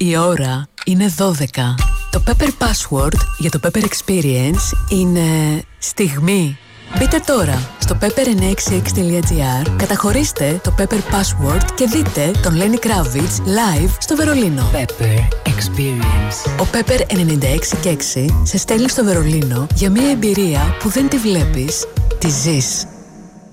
Η ώρα είναι 12. Το Pepper Password για το Pepper Experience είναι στιγμή. Μπείτε τώρα στο pepper966.gr, καταχωρήστε το Pepper Password και δείτε τον Lenny Kravitz live στο Βερολίνο. Pepper Experience. Ο Pepper 96,6 σε στέλνει στο Βερολίνο για μια εμπειρία που δεν τη βλέπεις, τη ζεις.